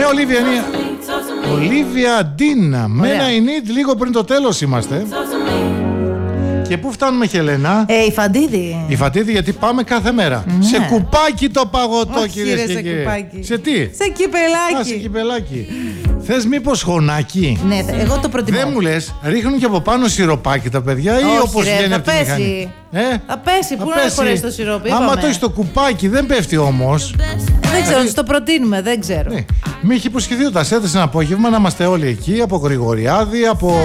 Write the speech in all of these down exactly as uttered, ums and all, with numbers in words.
Ολίβια είναι. Ολίβια Ντίνα. Με ένα Ινίτ λίγο πριν το τέλος είμαστε. Και πού φτάνουμε, Χελένα? Ε, η Φαντίδη. Η Φαντίδη, γιατί πάμε κάθε μέρα. Ναι. Σε κουπάκι το παγωτό, κυρίες και κύριοι. Σε τι? Σε κυπελάκι. Α, σε κυπελάκι. Θες μήπως χωνάκι? Ναι, εγώ το προτιμώ. Δεν μου λες, ρίχνουν και από πάνω σιροπάκι τα παιδιά? Όχι, ή όπως ρε, βγαίνει θα από τη μηχανή? Ε? Θα πέσει, πού να χωρέσει το σιρόπι? Άμα το έχεις το κουπάκι, δεν πέφτει όμως. Δεν ξέρω, το προτείνουμε, δεν ξέρω. Ναι. Μη έχει υποσχεθεί ο Τασέτας ένα απόγευμα να είμαστε όλοι εκεί, από Γρηγοριάδη, από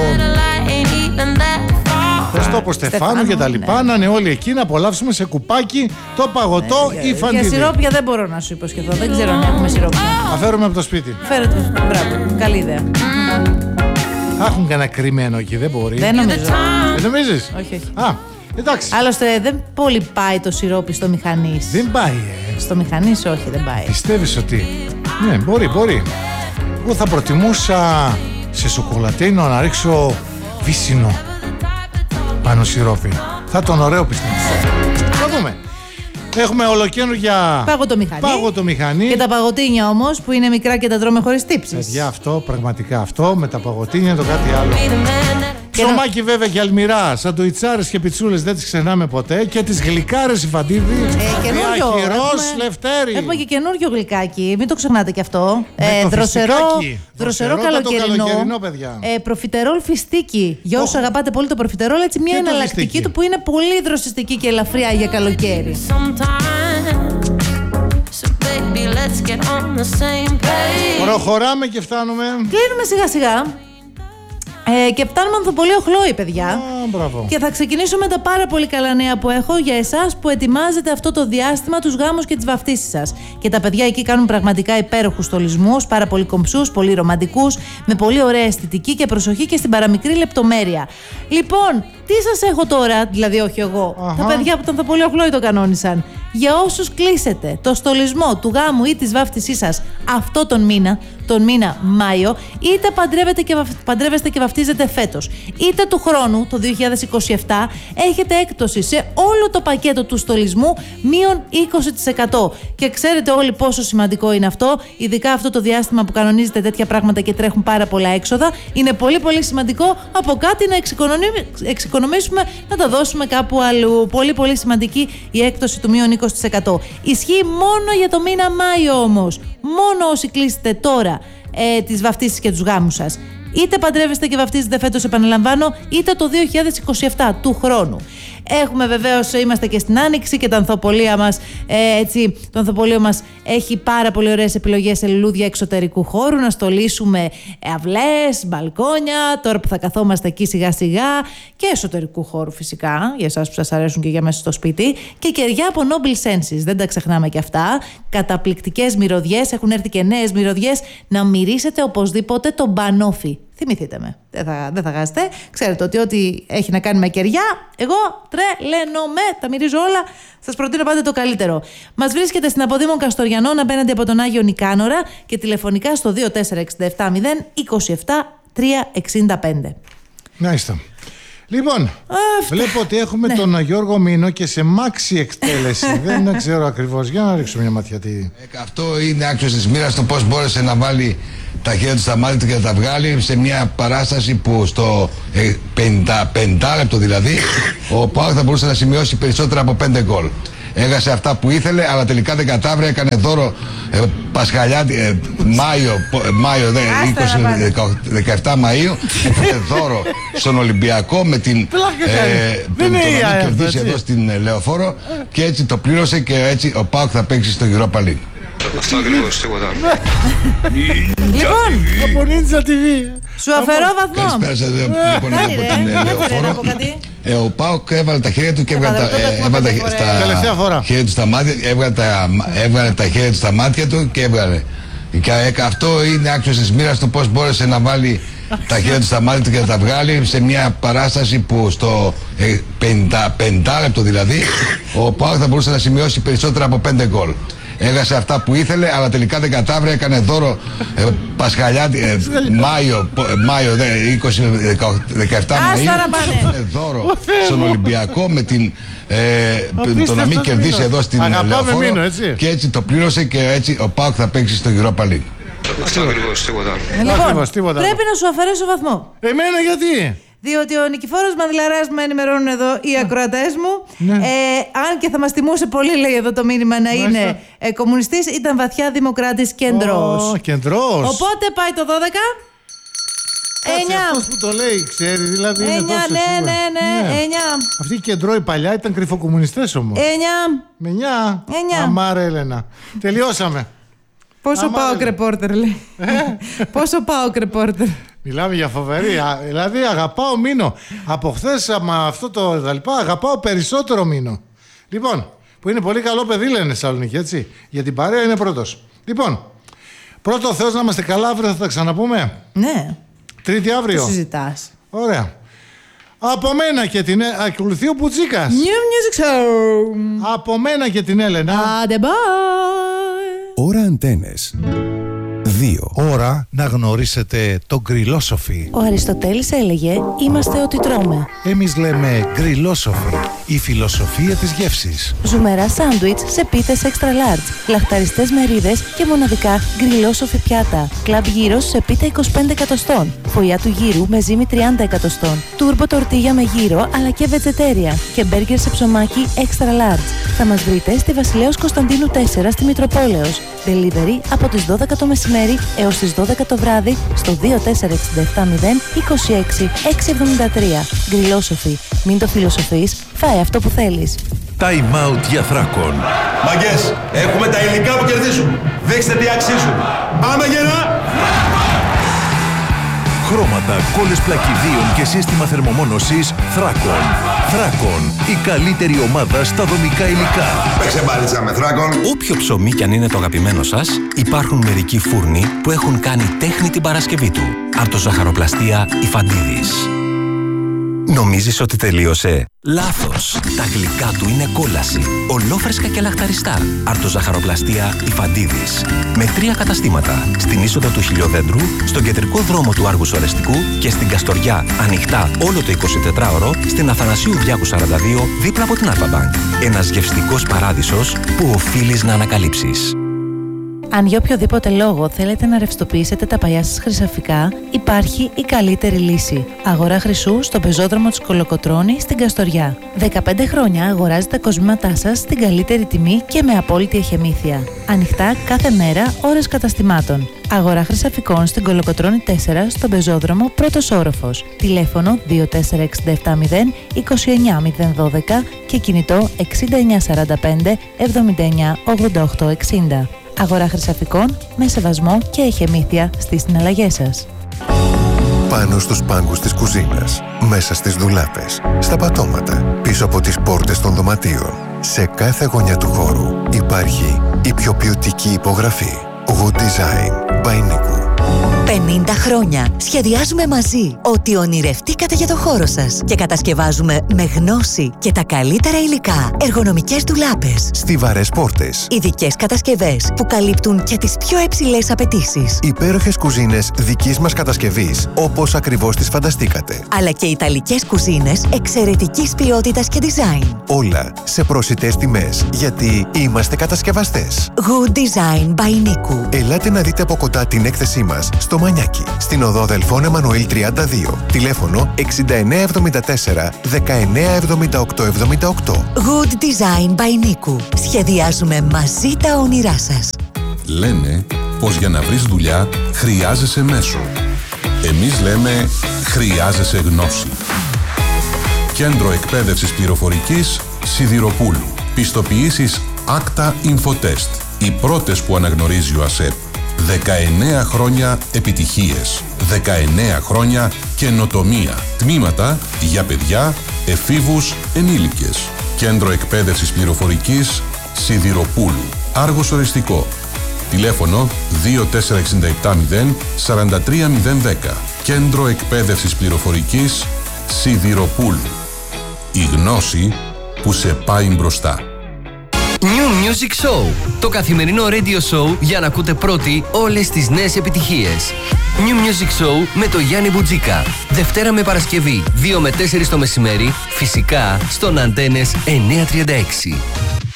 Χριστόπο Στεφάνου και τα λοιπά, ναι. Να είναι όλοι εκεί, να απολαύσουμε σε κουπάκι το παγωτό ναι, ή για, Φαντίδη. Για σιρόπια δεν μπορώ να σου υποσχεθώ, δεν ξέρω αν έχουμε σιρόπια. Θα φέρουμε από το σπίτι. Φέρετε, μπράβο, καλή ιδέα. Θα έχουν κανένα κρυμμένο εκεί, δεν μπορεί. Δεν νομίζω. Δεν νομίζεις? Όχι, όχι. Α, εντάξει. Άλλωστε δεν πολύ πάει το σιρόπι στο μηχανής. Δεν πάει, ε. Στο μηχανής όχι, δεν πάει. Πιστεύεις ότι? Ναι, μπορεί, μπορεί. Εγώ θα προτιμούσα σε σοκολατίνο να ρίξω βύσσινο πάνω σιρόπι. Θα ήταν ωραίο, πιστεύω. Θα δούμε. Έχουμε ολοκαίνουργια παγωτομηχανή. παγωτομηχανή. Και τα παγωτίνια όμως που είναι μικρά και τα τρώμε χωρίς τύψεις. Παιδιά, αυτό πραγματικά αυτό με τα παγωτίνια το κάτι άλλο. Ψωμάκι βέβαια και αλμυρά, σαντουιτσάρες και πιτσούλες δεν τις ξεχνάμε ποτέ. Και τις γλυκάρες η Φαντίδη. Ε, καινούριο. Αχυρός Λευτέρη. Έχουμε και καινούριο γλυκάκι, μην το ξεχνάτε κι αυτό. Ε, δροσερό, δροσερό καλοκαιρινό. καλοκαιρινό παιδιά. Ε, προφιτερόλ φιστίκι. Για όσους αγαπάτε πολύ το προφιτερόλ, έτσι μια εναλλακτική του που είναι πολύ δροσιστική και ελαφριά για καλοκαίρι. Προχωράμε και φτάνουμε. Κλείνουμε σιγά σιγά. Ε, και φτάνουμε Ανθοπολείο Χλόη, παιδιά. Α, και θα ξεκινήσω με τα πάρα πολύ καλά νέα που έχω για εσάς που ετοιμάζετε αυτό το διάστημα τους γάμους και τις βαφτίσεις σας. Και τα παιδιά εκεί κάνουν πραγματικά υπέροχους στολισμούς, πάρα πολύ κομψούς, πολύ ρομαντικούς, με πολύ ωραία αισθητική και προσοχή και στην παραμικρή λεπτομέρεια. Λοιπόν, τι σας έχω τώρα, δηλαδή όχι εγώ, Αχα. τα παιδιά από το Ανθοπολείο Χλόη το κανόνισαν. Για όσους κλείσετε το στολισμό του γάμου ή της βάφτισής σας αυτό τον μήνα, τον μήνα Μάιο, είτε παντρεύετε και, βαφ... παντρεύεστε και βαφτίζετε φέτος, είτε του χρόνου, το δύο χιλιάδες είκοσι επτά, έχετε έκπτωση σε όλο το πακέτο του στολισμού μείον είκοσι τοις εκατό. Και ξέρετε όλοι πόσο σημαντικό είναι αυτό, ειδικά αυτό το διάστημα που κανονίζετε τέτοια πράγματα και τρέχουν πάρα πολλά έξοδα. Είναι πολύ πολύ σημαντικό από κάτι να εξοικονομήσουμε, να τα δώσουμε κάπου αλλού. Πολύ πολύ σημαντική η έκπτωση του μείον είκοσι τοις εκατό. Ισχύει μόνο για το μήνα Μάιο όμως. Μόνο όσοι κλείσετε τώρα ε, τις βαφτίσεις και τους γάμους σας. Είτε παντρεύεστε και βαφτίζετε φέτος, επαναλαμβάνω, είτε το δύο χιλιάδες είκοσι επτά του χρόνου. Έχουμε βεβαίως, είμαστε και στην Άνοιξη και τα ανθοπολία μας, ε, έτσι, το ανθοπολείο μας έχει πάρα πολύ ωραίες επιλογές σε λουλούδια εξωτερικού χώρου, να στολίσουμε αυλές, μπαλκόνια, τώρα που θα καθόμαστε εκεί σιγά σιγά, και εσωτερικού χώρου φυσικά, για εσάς που σας αρέσουν και για μέσα στο σπίτι, και κεριά από Noble Senses, δεν τα ξεχνάμε και αυτά, καταπληκτικές μυρωδιές, έχουν έρθει και νέες μυρωδιές, να μυρίσετε οπωσδήποτε το μπανόφι. Θυμηθείτε με, δεν θα, δεν θα χάσετε. Ξέρετε ότι ό,τι έχει να κάνει με κεριά, εγώ τρελαίνομαι, τα μυρίζω όλα. Σας προτείνω πάντα το καλύτερο. Μας βρίσκεται στην Αποδήμων Καστοριανών απέναντι από τον Άγιο Νικάνορα και τηλεφωνικά στο δύο τέσσερα έξι επτά μηδέν είκοσι επτά τριακόσια εξήντα πέντε. Μάλιστα. Λοιπόν, Αυτά. βλέπω ότι έχουμε ναι. τον Γιώργο Μήνο και σε μάξι εκτέλεση. Δεν ξέρω ακριβώς. Για να ρίξω μια ματιά. Τι... Ε, αυτό είναι άξιος της μοίρας, το πώς μπόρεσε να βάλει τα χέρια του στα μάτια του και να τα βγάλει σε μια παράσταση που στο ε, πενήντα πέντε λεπτό δηλαδή ο ΠΑΟΚ θα μπορούσε να σημειώσει περισσότερα από πέντε γκολ. Έχασε αυτά που ήθελε, αλλά τελικά δεν κατάφερε. Έκανε δώρο ε, Πασχαλιά, ε, Μάιο, Μάιο είκοσι, δεκαεπτά Μαΐου. Έφερε δώρο στον Ολυμπιακό με την ε, το να κερδίσει εδώ στην Λεωφόρο. Και έτσι το πλήρωσε και έτσι ο ΠΑΟΚ θα παίξει στο Europa League. Αυτό ακριβώς, τίποτα. Λοιπόν, από Ninja τι βι. Σου αφαιρώ βαθμό. Καλησπέρα σας, λοιπόν, από την Λεωφόρο. Ε, ο ΠΑΟΚ έβαλε τα χέρια του και έβγαλε τα, ε, έβαλε τα, στα χέρια του στα μάτια, έβγαλε τα, έβγαλε τα χέρια του στα μάτια του και έβγαλε. Και ε, αυτό είναι άξιος της μοίρας, το πώς μπόρεσε να βάλει τα χέρια του στα μάτια του και να τα βγάλει σε μια παράσταση που στο ε, πενήντα πέντε λεπτό δηλαδή ο ΠΑΟΚ θα μπορούσε να σημειώσει περισσότερα από πέντε γκολ. Έχασε αυτά που ήθελε, αλλά τελικά δεν κατάφερε. Έκανε δώρο ε, Πασχαλιά, ε, Μάιο, Μάιο είκοσι, δεκαεπτά Μαΐου. Έκανε δώρο στον Ολυμπιακό με την, ε, το να μην κερδίσει εδώ στην Λεωφόρο. Και έτσι το πλήρωσε και έτσι ο ΠΑΟΚ θα παίξει στο Europa League. Αυτό ακριβώς, τίποτα. Λοιπόν, πρέπει να σου αφαιρέσω βαθμό. Εμένα γιατί? Διότι ο Νικηφόρος Μανδυλαράς που με ενημερώνουν εδώ οι ακροατές μου, ναι. ε, αν και θα μας τιμούσε πολύ, λέει εδώ το μήνυμα, να Μάλιστα. είναι ε, κομμουνιστής, ήταν βαθιά δημοκράτης κεντρός. Oh, κεντρός. Οπότε πάει το δώδεκα. Κάτσε, αυτός που το λέει, ξέρει, δηλαδή είναι εννιά, τόσο ναι, σίγουρα. ναι, ναι, ναι, εννιά. Αυτοί οι κεντρώοι παλιά ήταν κρυφοκομμουνιστές όμως. εννιά. Με εννιά. εννιά. Αμάρε, Έλενα. Τελειώσαμε. Πόσο πάω κρεπόρτερ, λέει. Πόσο πάω κρεπόρτερ. Μιλάμε για φοβερή. Δηλαδή, αγαπάω Μήνο. Από χθες με αυτό το δαλπά, αγαπάω περισσότερο Μήνο. Λοιπόν, που είναι πολύ καλό παιδί, λένε Σαλονίκη, έτσι. Για την παρέα είναι πρώτος. Λοιπόν, πρώτο ο Θεός να είμαστε καλά, αύριο θα τα ξαναπούμε. Ναι. Τρίτη αύριο. Το συζητάς. Ωραία. Από μένα και την Έλενα. Ακολουθεί ο Πουτζίκας. New Music Show. Από μένα και την Έλενα. Άντε, bye. Ώρα Αντένες. δύο. Ώρα να γνωρίσετε το γκριλόσοφι. Ο Αριστοτέλης έλεγε «Είμαστε ό,τι τρώμε». Εμείς λέμε γκριλόσοφι, η φιλοσοφία της γεύσης. Ζουμερά σάντουιτς σε πίτες extra large, λαχταριστές μερίδες και μοναδικά γκριλόσοφι πιάτα. Κλαμπ γύρος σε πίτα είκοσι πέντε εκατοστών. Φωλιά του γύρου με ζύμη τριάντα εκατοστών. Τούρμπο τορτίγια με γύρο αλλά και βετζετέρια. Και μπέργκερ σε ψωμάκι extra large. Θα μας βρείτε στη Βασιλέως Κωνσταντίνου τέσσερα στη Μητροπόλεως. Delivery από τις δώδεκα το μεσημέρι έως τις δώδεκα το βράδυ στο δύο τέσσερα έξι επτά μηδέν είκοσι έξι εξακόσια εβδομήντα τρία. Γκριλόσοφι. Μην το φιλοσοφείς, φάε αυτό που θέλεις. Time out για Θράκον. Μαγκές, έχουμε τα υλικά που κερδίζουν. Δείξτε τι αξίζουν. Πάμε γερά! Χρώματα, κόλλες πλακιδίων και σύστημα θερμομόνωσης Θράκον. Θράκον, η καλύτερη ομάδα στα δομικά υλικά. Παίξε μπάλιτσα με Θράκον. Όποιο ψωμί κι αν είναι το αγαπημένο σας, υπάρχουν μερικοί φούρνοι που έχουν κάνει τέχνη την Παρασκευή του. Αρτοζαχαροπλαστεία Ιφαντίδης. Νομίζεις ότι τελείωσε? Λάθος! Τα γλυκά του είναι κόλαση. Ολόφρεσκα και λαχταριστά. Αρτοζαχαροπλαστεία Ιφαντίδης. Με τρία καταστήματα. Στην είσοδο του Χιλιοδέντρου, στον κεντρικό δρόμο του Άργους Ορεστικού και στην Καστοριά, ανοιχτά όλο το εικοσιτετράωρο, στην Αθανασίου Διάκου σαράντα δύο, δίπλα από την Αλφα-Μπανκ. Ένας γευστικός παράδεισος που οφείλεις να ανακαλύψεις. Αν για οποιοδήποτε λόγο θέλετε να ρευστοποιήσετε τα παλιά σας χρυσαφικά, υπάρχει η καλύτερη λύση. Αγορά χρυσού στο πεζόδρομο της Κολοκοτρώνη στην Καστοριά. δεκαπέντε χρόνια αγοράζετε τα κοσμήματά σας στην καλύτερη τιμή και με απόλυτη εχεμήθεια. Ανοιχτά κάθε μέρα, ώρες καταστημάτων. Αγορά χρυσαφικών στην Κολοκοτρώνη τέσσερα στον πεζόδρομο πρώτος όροφος. Τηλέφωνο δύο τέσσερα έξι επτά μηδέν είκοσι εννιά μηδέν δώδεκα και κινητό εξήντα εννιά σαράντα πέντε εβδομήντα εννιά ογδόντα οκτώ εξήντα. Αγορά χρυσαφικών με σεβασμό και εχεμήθεια στις συναλλαγές σας. Πάνω στους πάγκους της κουζίνας, μέσα στις ντουλάπες, στα πατώματα, πίσω από τις πόρτες των δωματίων. Σε κάθε γωνιά του χώρου υπάρχει η πιο ποιοτική υπογραφή. Good Design by Niku. πενήντα χρόνια σχεδιάζουμε μαζί ό,τι ονειρευτήκατε για το χώρο σας και κατασκευάζουμε με γνώση και τα καλύτερα υλικά εργονομικές ντουλάπες, Στιβαρές πόρτες, ειδικές κατασκευές που καλύπτουν και τις πιο υψηλές απαιτήσεις, υπέροχες κουζίνες δικής μας κατασκευής όπως ακριβώς τις φανταστήκατε, αλλά και ιταλικές κουζίνες εξαιρετικής ποιότητας και design. Όλα σε προσιτές τιμές, γιατί είμαστε κατασκευαστές. Good Design by Niku. Ελάτε να δείτε από κοντά την έκθεσή μας στο Μανιάκι, στην οδό Δελφών Εμμανουήλ τριάντα δύο. Τηλέφωνο εξήντα εννιά εβδομήντα τέσσερα δεκαεννιά εβδομήντα οκτώ εβδομήντα οκτώ. Good Design by Niku. Σχεδιάζουμε μαζί τα όνειρά σας. Λένε πως για να βρεις δουλειά χρειάζεσαι μέσο. Εμείς λέμε χρειάζεσαι γνώση. Κέντρο Εκπαίδευσης Πληροφορικής Σιδηροπούλου. Πιστοποιήσεις Acta Infotest. Οι πρώτες που αναγνωρίζει ο ΑΣΕΠ. δεκαεννέα χρόνια επιτυχίες. δεκαεννέα χρόνια καινοτομία. Τμήματα για παιδιά, εφήβους, ενήλικες. Κέντρο Εκπαίδευσης Πληροφορικής Σιδηροπούλου. Άργος Οριστικό. Τηλέφωνο δύο τέσσερα έξι επτά μηδέν τέσσερα τρία μηδέν δέκα. Κέντρο Εκπαίδευσης Πληροφορικής Σιδηροπούλου. Η γνώση που σε πάει μπροστά. New Music Show. Το καθημερινό radio show για να ακούτε πρώτοι όλες τις νέες επιτυχίες. New Music Show με το Γιάννη Μπουτζίκα. Δευτέρα με Παρασκευή, δύο με τέσσερα το μεσημέρι, φυσικά στον Αντένες εννιακόσια τριάντα έξι.